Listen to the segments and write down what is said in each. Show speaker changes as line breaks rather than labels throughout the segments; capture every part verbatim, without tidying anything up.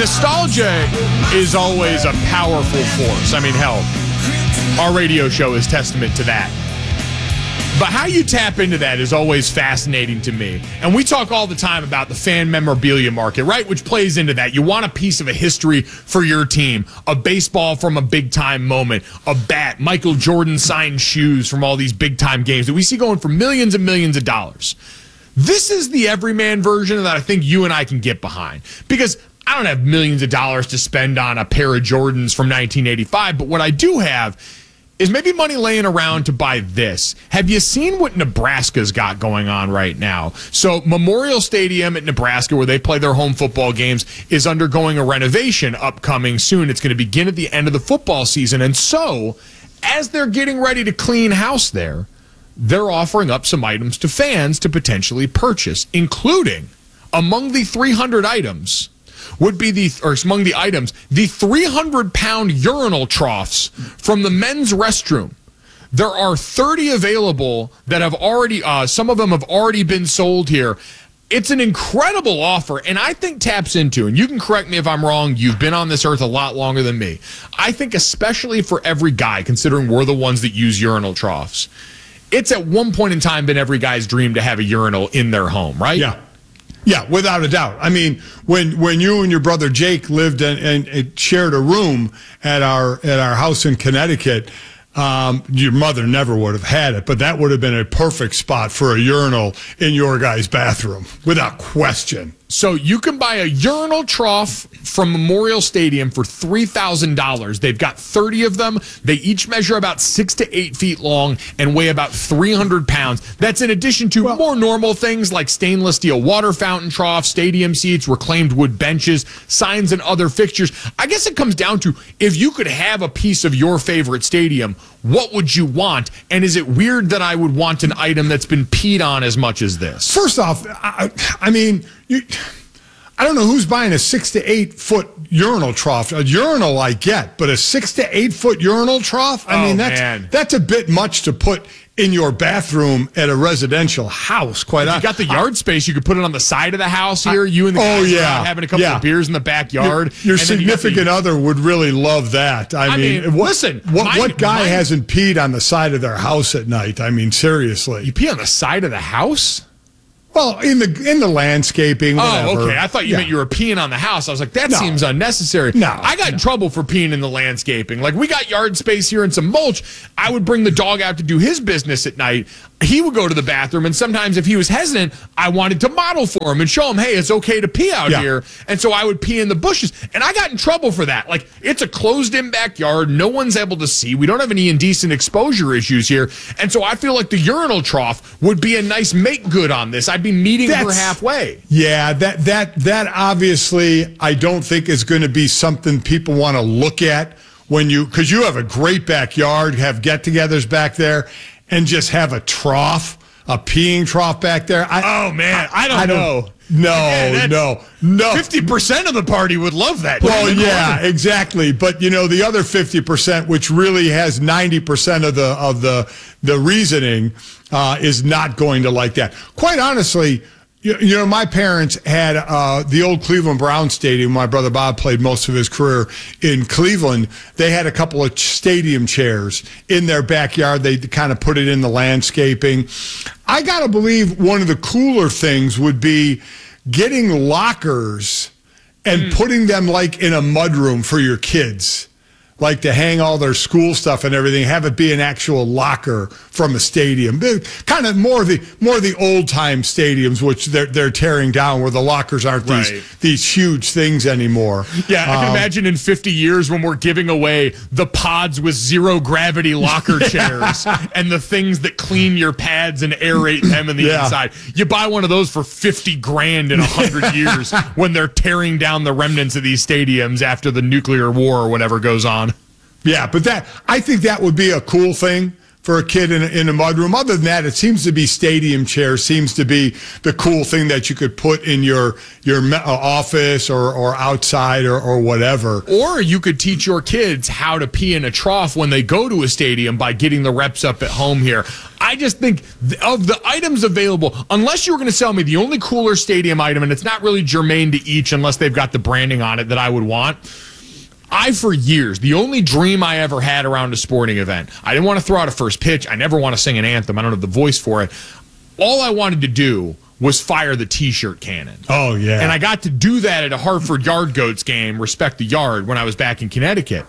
nostalgia is always a powerful force. I mean, hell, our radio show is testament to that. But how you tap into that is always fascinating to me. And we talk all the time about the fan memorabilia market, right? Which plays into that. You want a piece of a history for your team, a baseball from a big-time moment, a bat, Michael Jordan signed shoes from all these big-time games that we see going for millions and millions of dollars. This is the everyman version that I think you and I can get behind. Because I don't have millions of dollars to spend on a pair of Jordans from nineteen eighty-five, but what I do have is maybe money laying around to buy this. Have you seen what Nebraska's got going on right now? So Memorial Stadium at Nebraska, where they play their home football games, is undergoing a renovation upcoming soon. It's going to begin at the end of the football season. And so, as they're getting ready to clean house there, they're offering up some items to fans to potentially purchase, including, among the three hundred items, would be the, or among the items, the three hundred pound urinal troughs from the men's restroom. There are thirty available that have already, uh, some of them have already been sold here. It's an incredible offer, and I think taps into, and you can correct me if I'm wrong, you've been on this earth a lot longer than me. I think especially for every guy, considering we're the ones that use urinal troughs, it's at one point in time been every guy's dream to have a urinal in their home, right?
Yeah. Yeah, without a doubt. I mean, when when you and your brother Jake lived and, and, and shared a room at our at our house in Connecticut, um, your mother never would have had it, but that would have been a perfect spot for a urinal in your guy's bathroom, without question.
So you can buy a urinal trough from Memorial Stadium for three thousand dollars. They've got thirty of them. They each measure about six to eight feet long and weigh about three hundred pounds. That's in addition to well, more normal things like stainless steel water fountain troughs, stadium seats, reclaimed wood benches, signs, and other fixtures. I guess it comes down to, if you could have a piece of your favorite stadium, what would you want? And is it weird that I would want an item that's been peed on as much as this?
First off, I, I mean, you, I don't know who's buying a six to eight foot urinal trough. A urinal I get, but a six to eight foot urinal trough? I
oh,
mean, that's
man.
that's a bit much to put in your bathroom at a residential house. Quite
if you got the yard I, space, you could put it on the side of the house here. I, you and the guys
oh, yeah,
having a couple
yeah.
of beers in the backyard.
Your, your significant you the, other would really love that. I,
I
mean,
mean
what,
listen,
what,
my,
what guy
my,
hasn't peed on the side of their house at night? I mean, seriously.
You pee on the side of the house?
Well, in the in the landscaping, whatever.
Oh, okay. I thought you
yeah.
meant you were peeing on the house. I was like, that
no.
seems unnecessary.
No,
I got
no.
in trouble for peeing in the landscaping. Like, we got yard space here and some mulch. I would bring the dog out to do his business at night. He would go to the bathroom, and sometimes if he was hesitant, I wanted to model for him and show him, hey, it's okay to pee out
yeah.
here. And so I would pee in the bushes. And I got in trouble for that. Like, it's a closed-in backyard. No one's able to see. We don't have any indecent exposure issues here. And so I feel like the urinal trough would be a nice make good on this. I'd be meeting
That's,
her halfway.
Yeah, that that that obviously I don't think is going to be something people want to look at when you, because you have a great backyard, have get-togethers back there, and just have a trough, a peeing trough back there. I,
oh, man, I don't,
I don't
know.
No,
yeah,
no, no.
fifty percent of the party would love that.
Well, yeah, exactly. But, you know, the other fifty percent, which really has ninety percent of the of the the reasoning, uh, is not going to like that. Quite honestly, you, you know, my parents had uh, the old Cleveland Browns Stadium. My brother Bob played most of his career in Cleveland. They had a couple of stadium chairs in their backyard. They kind of put it in the landscaping. I got to believe one of the cooler things would be getting lockers and mm. putting them like in a mudroom for your kids, like to hang all their school stuff and everything, have it be an actual locker from a stadium. Kind of more of the more of the old time stadiums, which they're they're tearing down, where the lockers aren't these
right.
these huge things anymore.
Yeah, I can um, imagine in fifty years when we're giving away the pods with zero gravity locker chairs and the things that clean your pads and aerate them in the yeah. inside. You buy one of those for fifty grand in a hundred years when they're tearing down the remnants of these stadiums after the nuclear war or whatever goes on.
Yeah, but that I think that would be a cool thing for a kid in a, in a mudroom. Other than that, it seems to be stadium chairs seems to be the cool thing that you could put in your your office or, or outside or, or whatever.
Or you could teach your kids how to pee in a trough when they go to a stadium by getting the reps up at home here. I just think th- of the items available, unless you were going to sell me the only cooler stadium item, and it's not really germane to each unless they've got the branding on it that I would want. I, for years, the only dream I ever had around a sporting event, I didn't want to throw out a first pitch. I never want to sing an anthem. I don't have the voice for it. All I wanted to do was fire the T-shirt cannon.
Oh, yeah.
And I got to do that at a Hartford Yard Goats game, Respect the Yard, when I was back in Connecticut.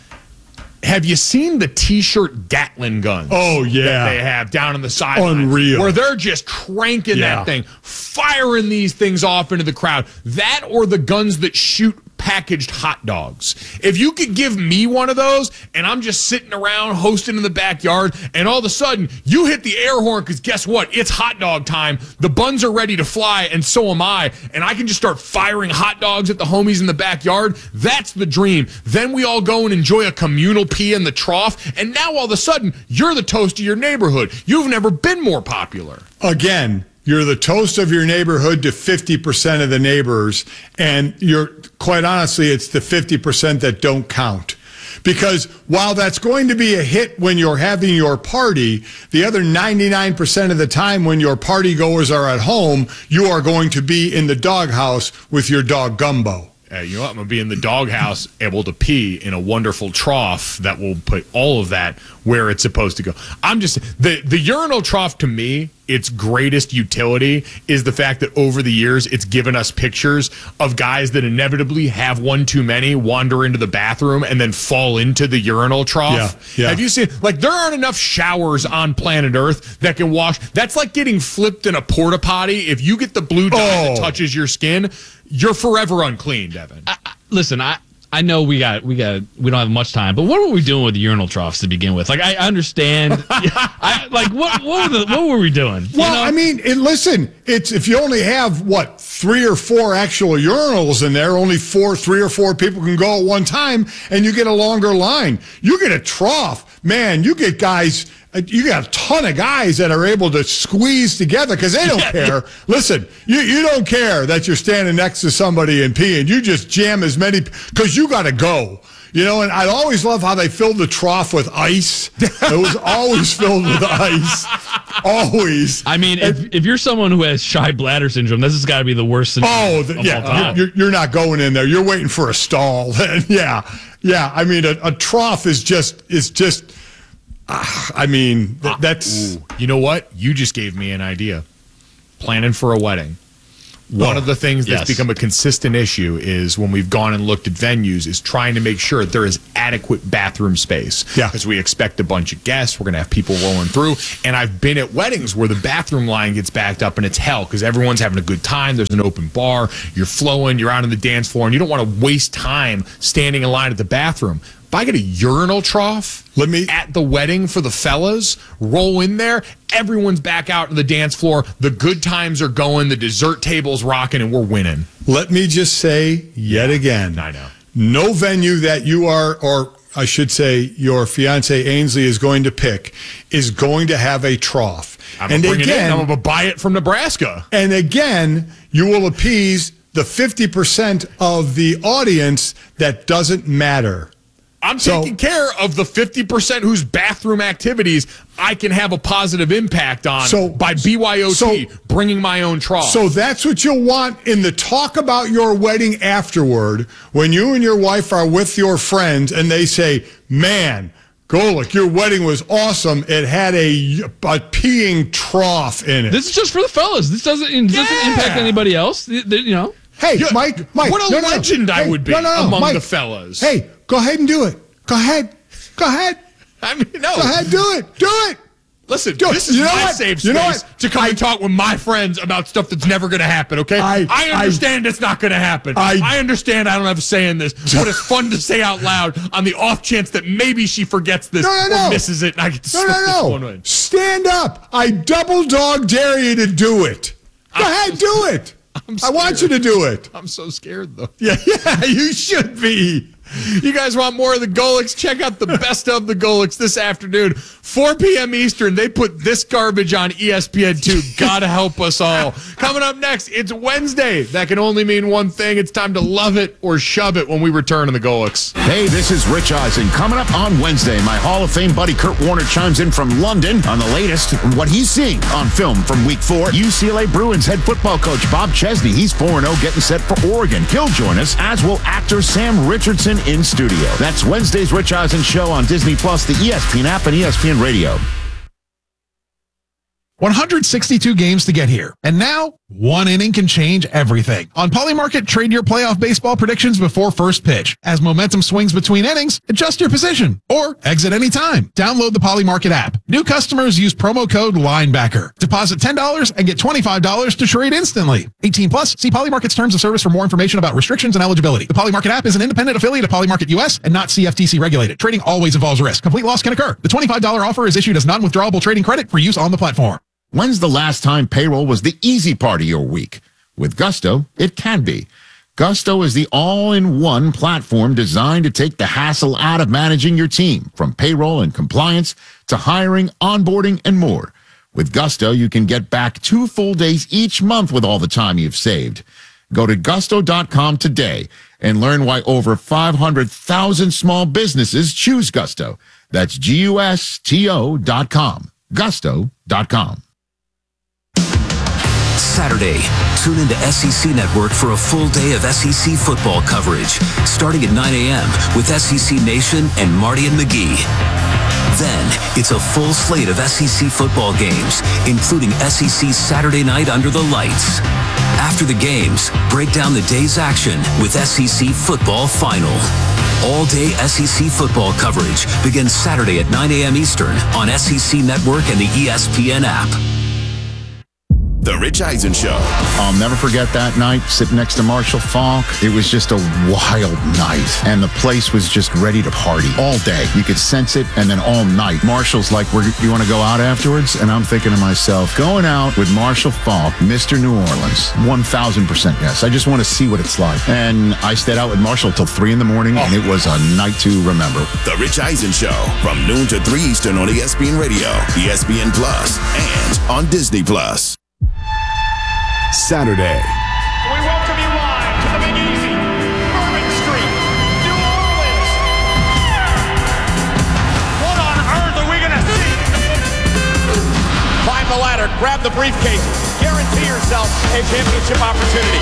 Have you seen the T-shirt Gatlin guns?
Oh, yeah.
That they have down on the sideline.
Unreal.
Where they're just cranking
Yeah.
that thing, firing these things off into the crowd. That or the guns that shoot packaged hot dogs. If you could give me one of those and I'm just sitting around hosting in the backyard and all of a sudden you hit the air horn because guess what? It's hot dog time. The buns are ready to fly and so am I. And I can just start firing hot dogs at the homies in the backyard. That's the dream. Then we all go and enjoy a communal pee in the trough. And now all of a sudden you're the toast of your neighborhood. You've never been more popular.
Again, you're the toast of your neighborhood to fifty percent of the neighbors, and you're, quite honestly, it's the fifty percent that don't count. Because while that's going to be a hit when you're having your party, the other ninety-nine percent of the time when your party goers are at home, you are going to be in the doghouse with your dog Gumbo.
Uh, you know what? I'm going to be in the doghouse able to pee in a wonderful trough that will put all of that where it's supposed to go. I'm just, the, the urinal trough to me, its greatest utility is the fact that over the years, it's given us pictures of guys that inevitably have one too many, wander into the bathroom, and then fall into the urinal trough.
Yeah, yeah.
Have you seen, like, there aren't enough showers on planet Earth that can wash. That's like getting flipped in a porta potty. If you get the blue dye
Oh.
that touches your skin, you're forever unclean, Devin.
I, I, listen, I I know we got we got we don't have much time, but what were we doing with the urinal troughs to begin with? Like I understand, I, like what what were the, what were we doing? You
Well,
know?
I mean, it, listen, it's if you only have what three or four actual urinals in there, only four, three or four people can go at one time, and you get a longer line. You get a trough, man. You get guys. You got a ton of guys that are able to squeeze together because they don't care. Listen, you, you don't care that you're standing next to somebody and peeing. You just jam as many because you got to go. You know, and I always love how they filled the trough with ice. It was always filled with ice. Always.
I mean, if, if you're someone who has shy bladder syndrome, this has got to be the worst syndrome
Oh,
of
the,
all
yeah.
time.
You're, you're not going in there. You're waiting for a stall. yeah, yeah. I mean, a, a trough is just is just. Uh, I mean, th- that's.
Ooh, you know what? You just gave me an idea. Planning for a wedding. One
Oh,
of the things that's
yes.
become a consistent issue is when we've gone and looked at venues is trying to make sure there is adequate bathroom space.
Yeah.
Because we expect a bunch of guests. We're going to have people rolling through. And I've been at weddings where the bathroom line gets backed up and it's hell because everyone's having a good time. There's an open bar. You're flowing. You're out on the dance floor. And you don't want to waste time standing in line at the bathroom. If I get a urinal trough
Let me-
at the wedding for the fellas, roll in there, everyone's back out on the dance floor, the good times are going, the dessert table's rocking, and we're winning.
Let me just say yet again.
I know.
No venue that you are, or I should say, your fiance Ainsley is going to pick, is going to have a trough.
I'm
and
going to bring
again,
it in. I'm going to buy it from Nebraska.
And again, you will appease the fifty percent of the audience that doesn't matter.
I'm
So-
taking care of the fifty percent whose bathroom activities I can have a positive impact on
So-
by B Y O T,
so-
bringing my own trough.
So that's what you'll want in the talk about your wedding afterward when you and your wife are with your friends and they say, man, Golick, your wedding was awesome. It had a, a peeing trough in it.
This is just for the fellas. This doesn't it doesn't
Yeah.
impact anybody else. Th- th- You know.
Hey,
Yeah,
Mike, Mike.
what a
no, no, no.
legend I
Hey,
would be
no, no, no,
among
Mike.
the fellas.
Hey, go ahead and do it. Go ahead. Go ahead.
I mean, no.
Go ahead, do it. Do it.
Listen,
Dude,
this is
you know
my
what?
safe
You know
space
what?
to come
I-
and talk with my friends about stuff that's never going to happen, okay?
I-
I, understand it's not going to happen.
I-
I, understand I don't have a say in this, but it's fun to say out loud on the off chance that maybe she forgets this
No, no, no.
or misses it and I get to
No,
slip
no,
this
no.
one in.
Stand up. I double dog dare you to do it. Go
I'm
ahead,
just-
do it.
I'm
I want you
scared.
to do it.
I'm so scared, though.
Yeah, yeah, you should be.
You guys want more of the Golics? Check out the best of the Golics this afternoon, four p.m. Eastern. They put this garbage on E S P N two. Gotta help us all. Coming up next, it's Wednesday. That can only mean one thing. It's time to love it or shove it when we return to the Golics.
Hey, this is Rich Eisen. Coming up on Wednesday, my Hall of Fame buddy Kurt Warner chimes in from London on the latest, what he's seeing on film from week four. U C L A Bruins head football coach Bob Chesney. He's four and oh getting set for Oregon. He'll join us, as will actor Sam Richardson in studio. That's Wednesday's Rich Eisen Show on Disney Plus, the E S P N app, and E S P N Radio.
one hundred sixty-two games to get here. And now, one inning can change everything. On Polymarket, trade your playoff baseball predictions before first pitch. As momentum swings between innings, adjust your position or exit anytime. Download the Polymarket app. New customers use promo code LINEBACKER. Deposit ten dollars and get twenty-five dollars to trade instantly. eighteen plus, see Polymarket's terms of service for more information about restrictions and eligibility. The Polymarket app is an independent affiliate of Polymarket U S and not C F T C regulated. Trading always involves risk. Complete loss can occur. The twenty-five dollars offer is issued as non-withdrawable trading credit for use on the platform.
When's the last time payroll was the easy part of your week? With Gusto, it can be. Gusto is the all-in-one platform designed to take the hassle out of managing your team, from payroll and compliance to hiring, onboarding, and more. With Gusto, you can get back two full days each month with all the time you've saved. Go to gusto dot com today and learn why over five hundred thousand small businesses choose Gusto. That's G U S T O dot com. gusto dot com.
Saturday, tune into S E C Network for a full day of S E C football coverage, starting at nine a.m. with S E C Nation and Marty and McGee. Then, it's a full slate of S E C football games, including S E C Saturday Night Under the Lights. After the games, break down the day's action with S E C Football Final. All-day S E C football coverage begins Saturday at nine a.m. Eastern on S E C Network and the E S P N app.
The Rich Eisen Show.
I'll never forget that night sitting next to Marshall Faulk. It was just a wild night, and the place was just ready to party all day. You could sense it, and then all night. Marshall's like, We're, you want to go out afterwards? And I'm thinking to myself, going out with Marshall Faulk, Mister New Orleans, one thousand percent yes. I just want to see what it's like. And I stayed out with Marshall till three in the morning, oh. and it was a night to remember.
The Rich Eisen Show, from noon to three Eastern on E S P N Radio, E S P N Plus, and on Disney Plus. Saturday.
We welcome you live to the Big Easy, Bourbon Street, New Orleans. What on earth are we going to see? Climb the ladder, grab the briefcase, guarantee yourself a championship opportunity.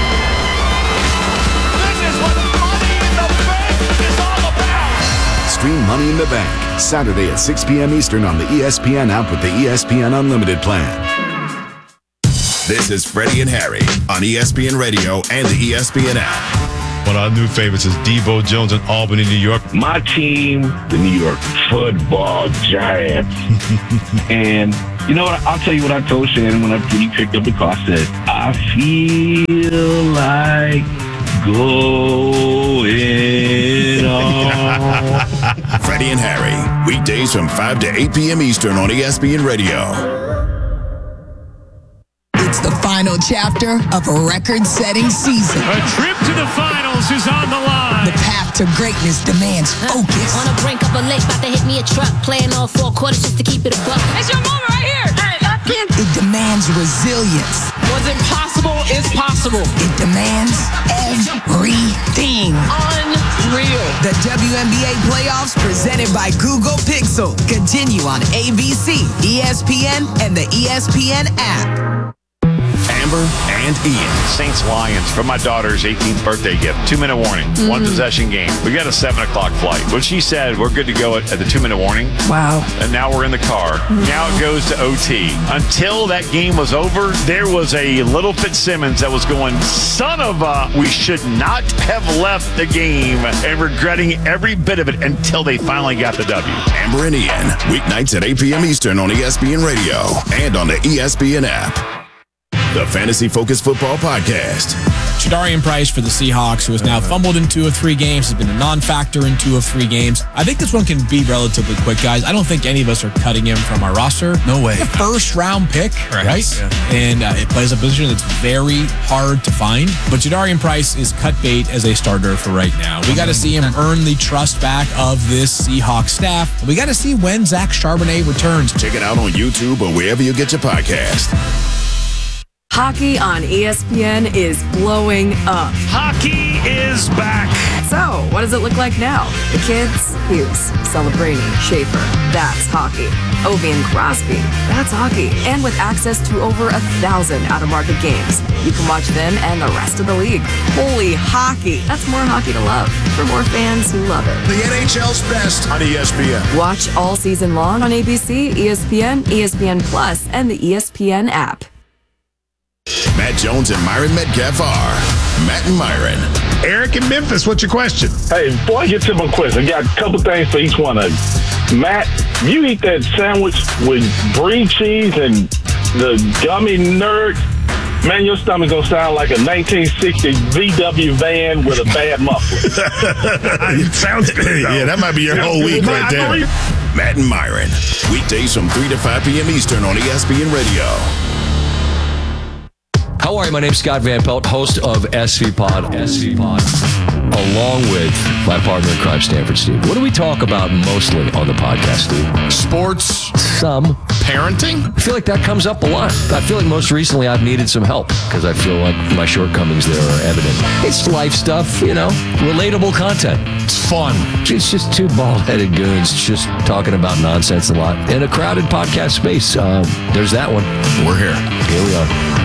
This is what Money in the Bank is all about.
Stream Money in the Bank, Saturday at six p.m. Eastern on the E S P N app with the E S P N Unlimited plan. This is Freddie and Harry on E S P N Radio and the E S P N app.
One of our new favorites is Debo Jones in Albany, New York.
My team, the New York Football Giants. And you know what? I'll tell you what I told Shannon when, I, when he picked up the car. I said, I feel like going on.
Freddie and Harry, weekdays from five to eight p.m. Eastern on E S P N Radio.
It's the final chapter of a record-setting season.
A trip to the finals is on the line.
The path to greatness demands focus.
On the brink of a lake, about to hit me a truck. Playing all four quarters just to keep it a buck.
It's your moment right here. Hey, I can't.
It demands resilience.
What's impossible is possible.
It demands everything.
Unreal.
The W N B A playoffs presented by Google Pixel continue on A B C, E S P N, and the E S P N app.
Amber and Ian.
Saints Lions for my daughter's eighteenth birthday gift. Two minute warning. Mm-hmm. One possession game. We got a seven o'clock flight. When she said we're good to go at, at the two minute warning.
Wow.
And now we're in the car. Mm-hmm. Now it goes to O T. Until that game was over, there was a little Fitzsimmons that was going, son of a, we should not have left the game, and regretting every bit of it until they finally got the W.
Amber and Ian. Weeknights at eight p.m. Eastern on E S P N Radio and on the E S P N app. The Fantasy Focus Football Podcast.
Jadarian Price for the Seahawks, who has now fumbled in two of three games, has been a non-factor in two of three games. I think this one can be relatively quick, guys. I don't think any of us are cutting him from our roster.
No way.
A first-round pick, right? right?
Yeah.
And uh, it plays a position that's very hard to find. But Jadarian Price is cut bait as a starter for right now. We got to see him earn the trust back of this Seahawks staff. We got to see when Zach Charbonnet returns.
Check it out on YouTube or wherever you get your podcast.
Hockey on E S P N is blowing up.
Hockey is back.
So, what does it look like now? The kids? Hughes, Celebrini, Schaefer. That's hockey. Ovi and Crosby. That's hockey. And with access to over a thousand out-of-market games, you can watch them and the rest of the league. Holy hockey. That's more hockey to love for more fans who love it.
The N H L's best on E S P N.
Watch all season long on A B C, E S P N, E S P N Plus, and the E S P N app.
Matt Jones and Myron Metcalf are Matt and Myron.
Eric in Memphis, what's your question?
Hey, before I get to my question, I got a couple things for each one of you. Matt, you eat that sandwich with brie cheese and the gummy nerd. Man, your stomach gonna sound like a nineteen sixty V W van with a bad muffler.
It sounds good, though.
Yeah, that might be your whole week right there. Matt and Myron, weekdays from three to five p.m. Eastern on E S P N Radio.
How are you? My name's Scott Van Pelt, host of S V Pod. S V Pod. Along with my partner in crime, Stanford Steve. What do we talk about mostly on the podcast, Steve?
Sports.
Some.
Parenting?
I feel like that comes up a lot. I feel like most recently I've needed some help because I feel like my shortcomings there are evident. It's life stuff, you know, relatable content.
It's fun.
It's just two bald-headed goons just talking about nonsense a lot in a crowded podcast space. Uh, there's that one.
We're here.
Here we are.